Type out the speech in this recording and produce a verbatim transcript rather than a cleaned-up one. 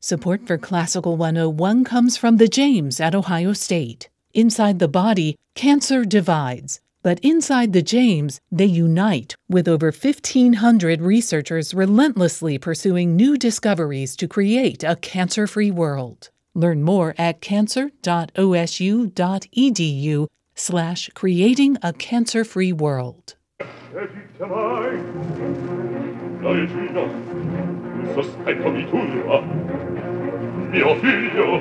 Support for Classical one oh one comes from the James at Ohio State. Inside the body, cancer divides, but inside the James, they unite, with over fifteen hundred researchers relentlessly pursuing new discoveries to create a cancer-free world. Learn more at cancer.osu.edu slash creating a cancer-free world. Mio figlio